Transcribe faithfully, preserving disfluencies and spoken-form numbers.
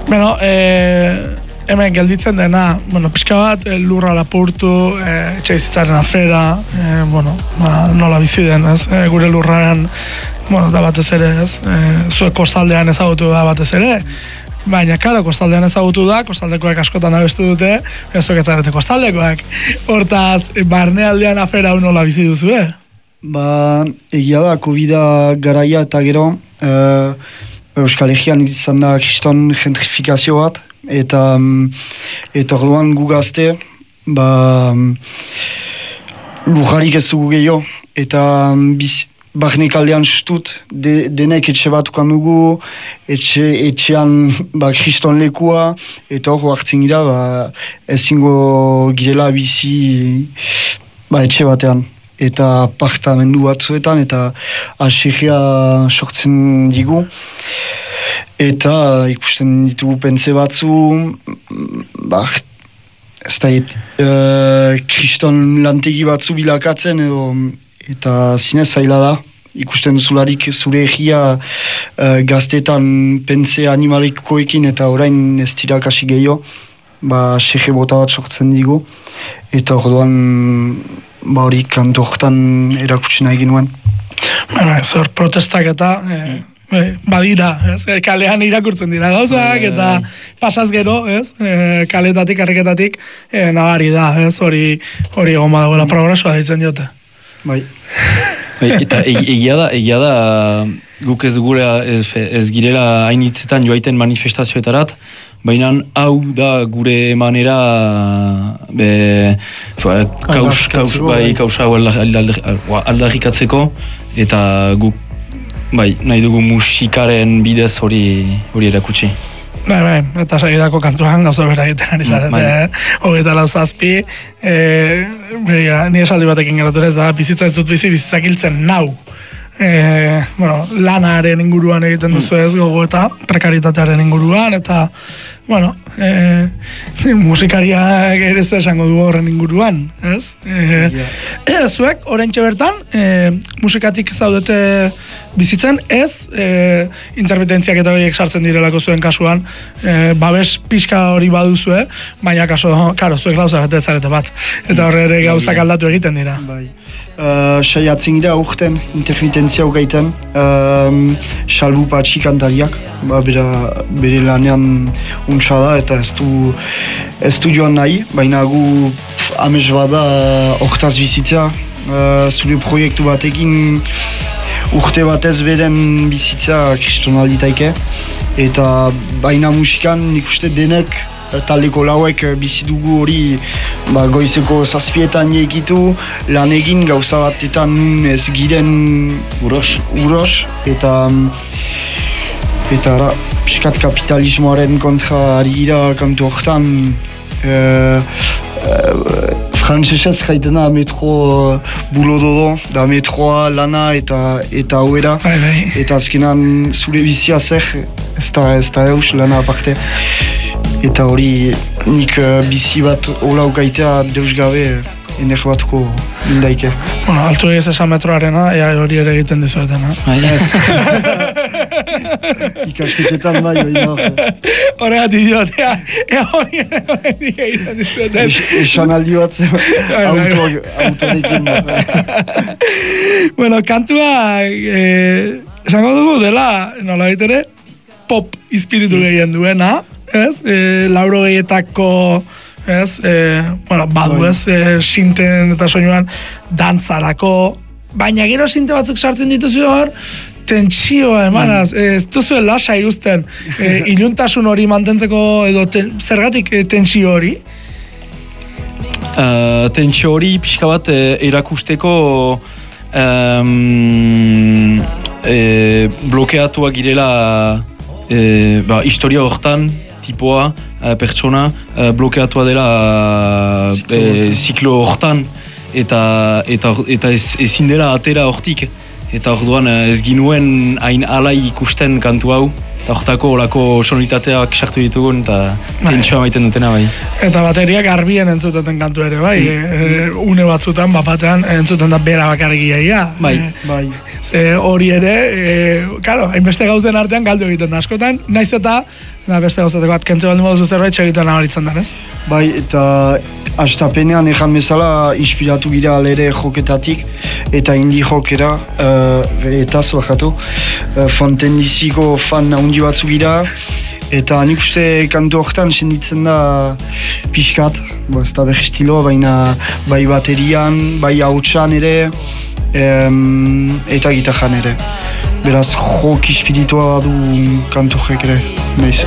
Bueno, eh, hemen gelditzen dena, bueno, pixka bat, lurra lapurtu, eh, etxaizitzaren afera, eh, bueno, ba, nola bizi den, ez? Eh, gure lurraren, bueno, da batez ere, ez? Eh, zuek kostaldean ezagutu da batez ere, baina, karo, kostaldean ezagutu da, kostaldekoak askotan abestu dute, ez zuek etzarete kostaldekoak. Hortaz, barnealdean afera hau nola bizi duzu, eh? Ba, egia da, COVID-a garaia eta gero, uh, Euskal Herrian izan da kriston gentrifikazio bat, eta eta orduan gu gazte, ba, lurrarik ez dugu gehiago, eta biz, barnek aldean sustut, de, denek etxe bat ukan dugu, etxe, etxean ba, kriston lekua, eta hor hartzen gira, ba, ezingo girela bizi ba, etxe batean. Eta apartamendu batzuetan, eta aserria sortzen digu. Eta ikusten ditugu pentze batzu, ba, ez da, uh, kriston lantegi batzu bilakatzen, edo, eta zinez zaila da. Ikusten duzularik zure egia uh, gaztetan pentze animalikoekin, eta orain ez dira kasi gehiago, ba, aserre bota bat sortzen digu. Eta orduan, ba hori kantu horretan erakutsi nahi genuen. Bueno, ez hor protestak eta eh, eh, badira, ez? E, kalean irakurtzen dira gauzak, eta pasaz gero, ez? E, kaletatik, arreketatik, e, nabari da, ez? Hori hori egon badagoela progresoa ditzen diote. Bai. Bai, eta egia da, egia da, guk ez gure ez, ez girela hainitzetan joaiten manifestazioetarat, baina hau da gure manera be, kaus, kaus, bai, kausa aldarrikatzeko, eta guk bai, nahi dugu musikaren bidez hori hori erakutsi. Bai, bai, eta segidako kantuan gauza bera egiten ari zarete, eh? Hogeita lau zazpi, eh, ni esaldi batekin geratu ez da, bizitza ez dut bizi, bizitzak hiltzen nau. E, bueno, lanaren inguruan egiten duzu ez gogo eta prekaritatearen inguruan, eta bueno, e, musikariak ere ez esango du horren inguruan, ez? E, yeah. Zuek, oraintxe bertan, e, musikatik zaudete bizitzen, ez e, intermitentziak eta horiek sartzen direlako zuen kasuan, e, babes pixka hori baduzue, baina kaso, karo, zuek lauzarete zarete bat, eta horre ere gauzak aldatu egiten dira. Bai. Uh, saiatzen gira urten, intermitentzia hogeiten, um, salbu patxi kantariak, ba, bera, bere lanean untsa da, eta ez du, ez du joan nahi, baina gu amez bada hortaz bizitzea, uh, zure proiektu batekin urte batez beren bizitzea kristonalitaike, eta baina musikan nik uste denek taldeko lauek bizi dugu hori ba, goizeko zazpietan egitu, lan egin gauza batetan ez giren uros, uros eta eta ara, piskat kapitalismoaren kontra ari gira kantu horretan e, e, frantzesez jaitena metro bulododo, da metroa, lana eta eta hauera, eta azkenan zure bizia zer, ez da, ez da eus lana aparte. Eta hori nik uh, bizi bat holau gaitea deus gabe ener batuko indaike. Bueno, altu egiz esan metroarena, ea hori ere egiten dizuetena. Ez. Ikasketetan bai, bai nago. Horregatik diot, ea, ea hori ere egiten dizueten. Esan aldi bat zen, autorekin. Bueno, kantua, eh, esango dugu dela, nola ere, pop izpiritu gehien duena, ez, e, lauro gehietako, ez, e, bueno, badu ez, e, sinten eta soinuan dantzarako, baina gero sinte batzuk sartzen dituzu hor, tentsioa emanaz, mm. ez duzu lasai uzten, e, iluntasun hori mantentzeko, edo ten, zergatik e, tentsio hori? Uh, tentsio hori pixka bat e, erakusteko um, e, blokeatuak girela e, ba, historia hortan, tipoa, uh, pertsona, uh, blokeatua dela uh, ziklo hortan, eta, eta, eta ez, ezin dela atera hortik. Eta orduan ez ginuen hain alai ikusten kantu hau, eta horretako olako sonoritateak sartu ditugun, eta tentsioa maiten dutena bai. Eta bateriak garbien entzuteten kantu ere, bai, mm. e, une batzutan, bapatean, entzuten da bera bakarrik iaia. Bai, e, bai. Ze hori ere, e, karo, hainbeste gauzen artean galdu egiten da askotan, naiz eta, da beste gauzateko bat, kentze baldin moduzu zerbait segituan nabaritzen den, ez? Bai, eta hastapenean ejan bezala inspiratu gira alere joketatik, eta indi jokera, uh, eta zuakatu, uh, Fontendiziko fan handi batzu gira, eta nik uste kantu horretan senditzen da pixkat, bo, ez da behar estiloa, baina bai baterian, bai hautsan ere, um, eta gitarran ere. Beraz, jok espiritua du kantu horrek ere, meiz.